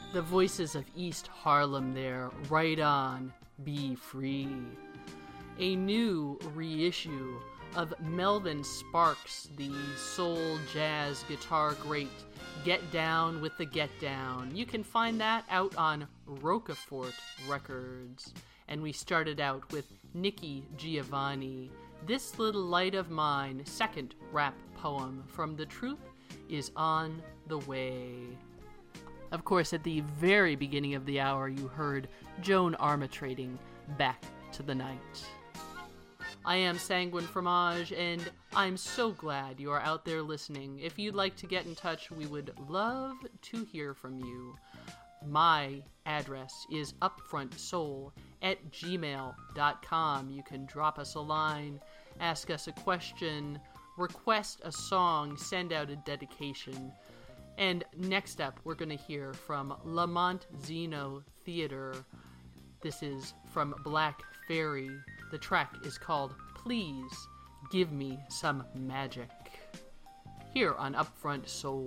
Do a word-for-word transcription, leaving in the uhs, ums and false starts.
The voices of East Harlem there, right on, be free. A new reissue of Melvin Sparks, the soul jazz guitar great, Get Down with the Get Down. You can find that out on Roquefort Records. And we started out with Nikki Giovanni, This Little Light of Mine, second rap poem from The Truth is on the Way. Of course, at the very beginning of the hour, you heard Joan Armatrading, Back to the Night. I am Sanguine Fromage, and I'm so glad you are out there listening. If you'd like to get in touch, we would love to hear from you. My address is upfrontsoul at gmail dot com. You can drop us a line, ask us a question, request a song, send out a dedication. And next up, we're going to hear from Lamont Zeno Theater. This is from Black Fairy. The track is called Please Give Me Some Magic. Here on Upfront Soul.